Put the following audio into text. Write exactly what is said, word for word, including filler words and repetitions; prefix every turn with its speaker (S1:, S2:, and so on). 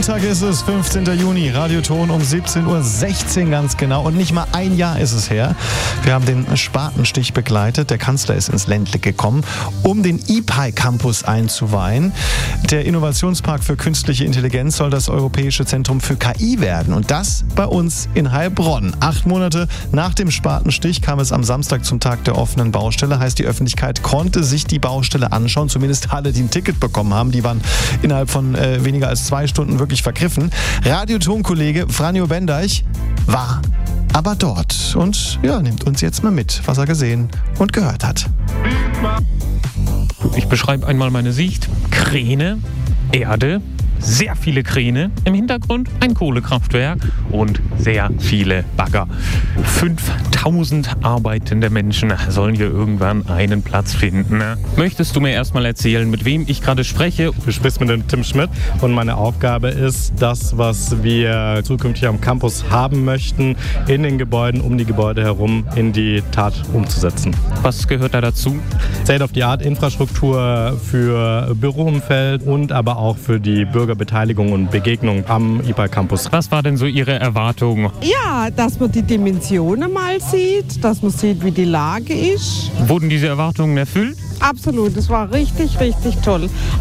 S1: Montag ist es, fünfzehnten Juni, Radioton um siebzehn Uhr sechzehn ganz genau. Und nicht mal ein Jahr ist es her. Wir haben den Spatenstich begleitet. Der Kanzler ist ins Ländle gekommen, um den I P A I-Campus einzuweihen. Der Innovationspark für künstliche Intelligenz soll das Europäische Zentrum für K I werden. Und das bei uns in Heilbronn. Acht Monate nach dem Spatenstich kam es am Samstag zum Tag der offenen Baustelle. Heißt, die Öffentlichkeit konnte sich die Baustelle anschauen. Zumindest alle, die ein Ticket bekommen haben. Die waren innerhalb von äh, weniger als zwei Stunden wirklich vergriffen. Radioton-Kollege Franjo Bendeich war aber dort und ja, nimmt uns jetzt mal mit, was er gesehen und gehört hat.
S2: Ich beschreibe einmal meine Sicht. Kräne, Erde, sehr viele Kräne, im Hintergrund ein Kohlekraftwerk und sehr viele Bagger. fünftausend arbeitende Menschen sollen hier irgendwann einen Platz finden. Möchtest du mir erstmal erzählen, mit wem ich gerade spreche?
S3: Du sprichst mit dem Tim Schmidt und meine Aufgabe ist, das, was wir zukünftig am Campus haben möchten, in den Gebäuden, um die Gebäude herum, in die Tat umzusetzen.
S2: Was gehört da dazu?
S3: State-of-the-Art-Infrastruktur für Büroumfeld und aber auch für die Bürgerbeteiligung und Begegnung am I P A I-Campus.
S2: Was war denn so Ihre Erwartung?
S4: Ja, dass man die Dimensionen mal sieht, dass man sieht, wie die Lage ist.
S2: Wurden diese Erwartungen erfüllt?
S4: Absolut, es war richtig, richtig toll.